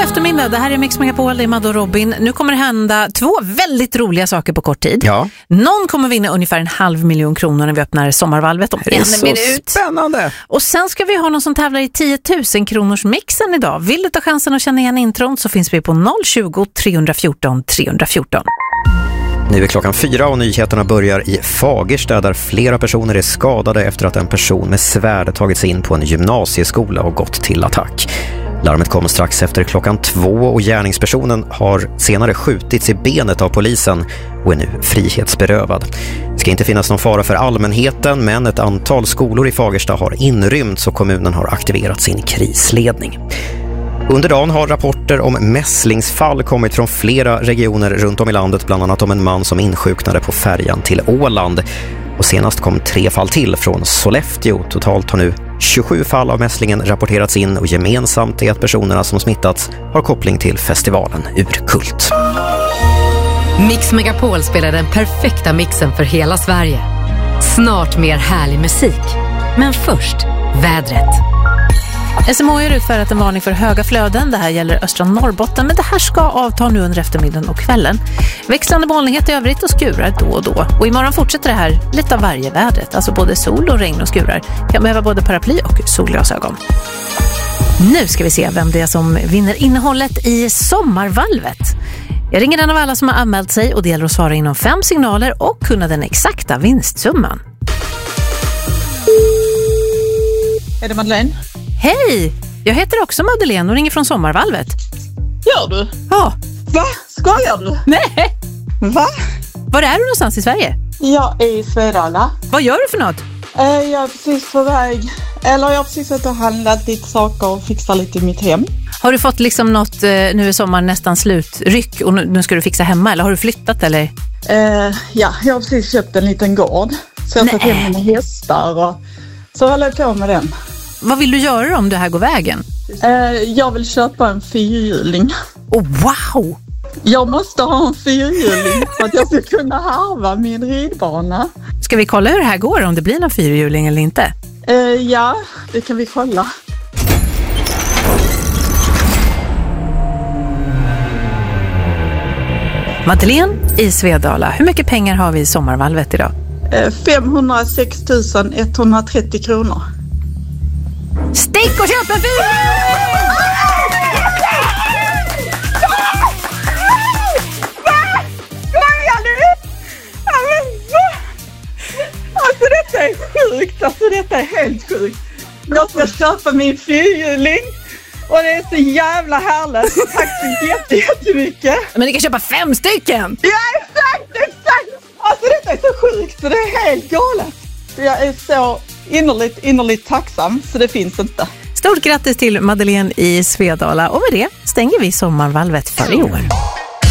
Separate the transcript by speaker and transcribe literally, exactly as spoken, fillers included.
Speaker 1: eftermiddag, det här är Mix Megapol, det är Madde och Robin. Nu kommer det hända två väldigt roliga saker på kort tid.
Speaker 2: Ja.
Speaker 1: Någon kommer vinna ungefär en halv miljon kronor när vi öppnar sommarvalvet om
Speaker 2: det är
Speaker 1: en
Speaker 2: så
Speaker 1: minut.
Speaker 2: Spännande!
Speaker 1: Och sen ska vi ha någon som tävlar i tio tusen kronors mixen idag. Vill du ta chansen att känna igen intron så finns vi på noll tjugo, tre fjorton, tre fjorton.
Speaker 2: Nu är klockan fyra och nyheterna börjar i Fagersta där flera personer är skadade efter att en person med svärd tagit sig in på en gymnasieskola och gått till attack. Larmet kom strax efter klockan två och gärningspersonen har senare skjutits i benet av polisen och är nu frihetsberövad. Det ska inte finnas någon fara för allmänheten, men ett antal skolor i Fagersta har inrymts och kommunen har aktiverat sin krisledning. Under dagen har rapporter om mässlingsfall kommit från flera regioner runt om i landet, bland annat om en man som insjuknade på färjan till Åland. Och senast kom tre fall till från Sollefteå. Totalt har nu tjugosju fall av mässlingen rapporterats in och gemensamt är att personerna som smittats har koppling till festivalen Urkult.
Speaker 3: Mix Megapol spelar den perfekta mixen för hela Sverige. Snart mer härlig musik. Men först, vädret.
Speaker 1: S M H har utfärdat en varning för höga flöden. Det här gäller östra Norrbotten, men det här ska avta nu under eftermiddagen och kvällen. Växlande molnighet i övrigt och skurar då och då. Och imorgon fortsätter det här lite av varje vädret. Alltså både sol och regn och skurar. Kan behöva både paraply och solglasögon. Nu ska vi se vem det är som vinner innehållet i sommarvalvet. Jag ringer den av alla som har anmält sig och det gäller att svara inom fem signaler och kunna den exakta vinstsumman.
Speaker 4: Är det Madeleine?
Speaker 1: Hej! Jag heter också Madeleine och ringer från sommarvalvet.
Speaker 4: Gör du?
Speaker 1: Ja.
Speaker 4: Va? Skojar du?
Speaker 1: Nej!
Speaker 4: Va?
Speaker 1: Var är du någonstans i Sverige?
Speaker 4: Jag är i Svedala.
Speaker 1: Vad gör du för något?
Speaker 4: Uh, jag är precis på väg. Eller jag har precis varit och handlat lite saker och fixat lite i mitt hem.
Speaker 1: Har du fått liksom något, uh, nu är sommaren nästan slut, ryck och nu, nu ska du fixa hemma eller har du flyttat eller?
Speaker 4: Uh, ja, jag har precis köpt en liten gård. Så jag har tagit hem mina hästar och så håller jag på med den.
Speaker 1: Vad vill du göra om det här går vägen?
Speaker 4: Uh, jag vill köpa en fyrhjuling.
Speaker 1: Oh, wow!
Speaker 4: Jag måste ha en fyrhjuling för att jag ska kunna harva min ridbana.
Speaker 1: Ska vi kolla hur det här går, om det blir någon fyrhjuling eller inte?
Speaker 4: Uh, ja, det kan vi kolla.
Speaker 1: Madeleine i Svedala, hur mycket pengar har vi i sommarvalvet idag?
Speaker 4: Uh, femhundrasex tusen etthundratrettio kronor.
Speaker 1: Stick och köp en fyrhjuling!
Speaker 4: Alltså detta är sjukt, alltså detta är helt sjukt. Jag ska köpa min fyrhjuling och det är så jävla härligt. Tack så jätte, jättemycket.
Speaker 1: Men ni kan köpa fem stycken!
Speaker 4: Ja, exakt, exakt! Alltså detta är så sjukt så det är helt galet. Jag är så innerligt, innerligt tacksam så det finns inte.
Speaker 1: Stort grattis till Madeleine i Svedala och med det stänger vi sommarvalvet för i år.